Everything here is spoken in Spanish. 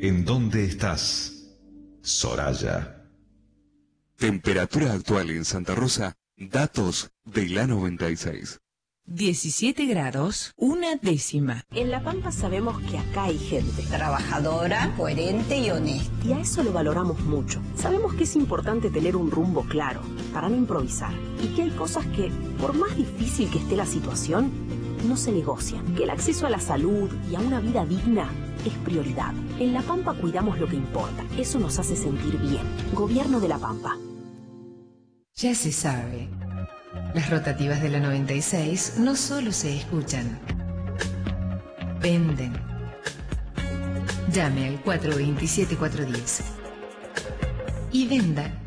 ¿En dónde estás? Soraya. Temperatura actual en Santa Rosa, datos de la 96. 17 grados, 1/10. En La Pampa sabemos que acá hay gente trabajadora, coherente y honesta. Y a eso lo valoramos mucho. Sabemos que es importante tener un rumbo claro, para no improvisar. Y que hay cosas que, por más difícil que esté la situación, no se negocian. Que el acceso a la salud y a una vida digna es prioridad. En La Pampa cuidamos lo que importa. Eso nos hace sentir bien. Gobierno de La Pampa. Ya se sabe. Las rotativas de la 96 no solo se escuchan, venden. Llame al 427-410 y venda